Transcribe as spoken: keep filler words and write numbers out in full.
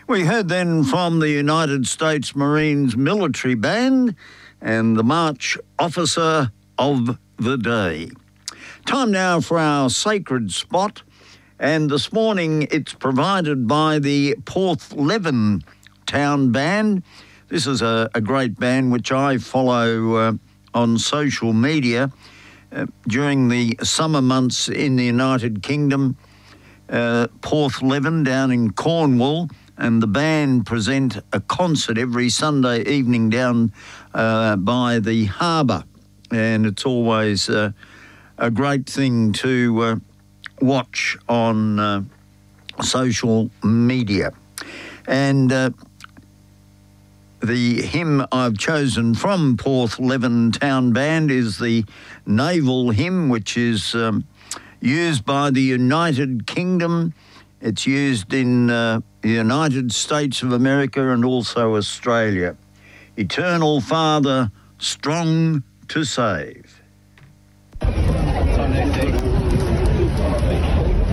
We heard then from the United States Marines Military Band and the March Officer of the Day. Time now for our Sacred Spot, and this morning it's provided by the Porthleven Town Band. This is a, a great band which I follow uh, on social media. Uh, during the summer months in the United Kingdom, uh, Porthleven down in Cornwall, and the band present a concert every Sunday evening down uh, by the harbour. And it's always uh, a great thing to uh, watch on uh, social media. And uh, the hymn I've chosen from Porthleven Town Band is the Naval Hymn, which is um, used by the United Kingdom. It's used in uh, the United States of America and also Australia. Eternal Father, strong to save.